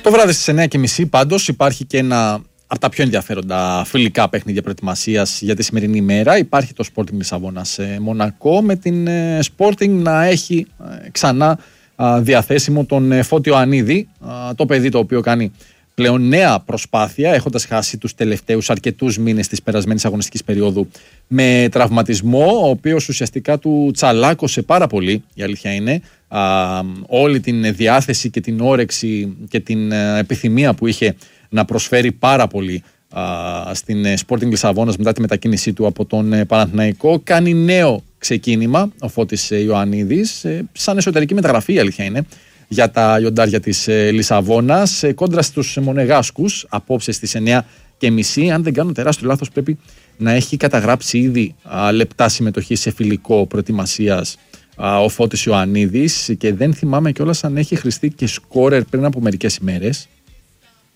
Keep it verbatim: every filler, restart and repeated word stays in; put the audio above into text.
Το βράδυ στις εννιά και μισή πάντως υπάρχει και ένα από τα πιο ενδιαφέροντα φιλικά παιχνίδια προετοιμασίας για τη σημερινή ημέρα. Υπάρχει το Sporting Λισαβόνα σε Μονακό, με την Sporting να έχει ξανά διαθέσιμο τον Φώτη Ιωαννίδη, το παιδί το οποίο κάνει πλέον νέα προσπάθεια, έχοντας χάσει τους τελευταίους αρκετούς μήνες της περασμένης αγωνιστικής περίοδου με τραυματισμό, ο οποίος ουσιαστικά του τσαλάκωσε πάρα πολύ, η αλήθεια είναι, α, όλη την διάθεση και την όρεξη και την α, επιθυμία που είχε να προσφέρει πάρα πολύ α, στην Sporting Λισαβόνας μετά τη μετακίνησή του από τον ε, Παναθηναϊκό. Κάνει νέο ξεκίνημα ο Φώτης ε, Ιωαννίδης, ε, σαν εσωτερική μεταγραφή, η αλήθεια είναι, για τα λιοντάρια της ε, Λισαβόνας, ε, κόντρα στους Μονεγάσκους, απόψε στις εννιά και μισή. Αν δεν κάνω τεράστιο λάθος, πρέπει να έχει καταγράψει ήδη α, λεπτά συμμετοχή σε φιλικό προετοιμασίας α, ο Φώτης Ιωαννίδης, και δεν θυμάμαι κιόλας αν έχει χρηστεί και σκόρερ πριν από μερικές ημέρες.